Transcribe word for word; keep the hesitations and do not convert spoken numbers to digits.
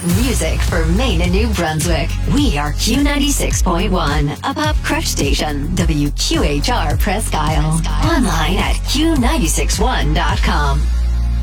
Music for Maine and New Brunswick. We are Q ninety-six point one, a pop crush station. W Q H R Presque Isle. Online at q nine six one dot com.